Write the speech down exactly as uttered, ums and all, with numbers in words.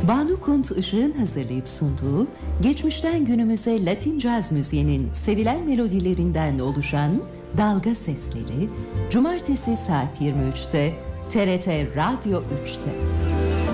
Banu Kunt Işık'ın hazırlayıp sunduğu, geçmişten günümüze Latin caz müziğinin sevilen melodilerinden oluşan Dalga Sesleri, Cumartesi saat yirmi üçte T R T Radyo üçte.